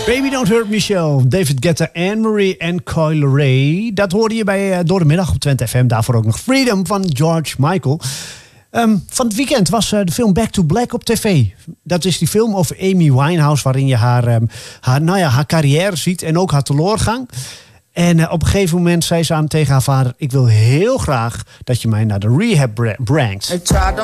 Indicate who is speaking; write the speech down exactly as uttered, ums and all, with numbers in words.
Speaker 1: Baby Don't Hurt Michelle, David Guetta, Anne-Marie en Coi Leray. Dat hoorde je bij uh, Door de Middag op Twente F M. Daarvoor ook nog Freedom van George Michael. Um, van het weekend was uh, de film Back to Black op tv. Dat is die film over Amy Winehouse, waarin je haar, um, haar, nou ja, haar carrière ziet en ook haar teloorgang. En uh, op een gegeven moment zei ze aan tegen haar vader: ik wil heel graag dat je mij naar de rehab brengt.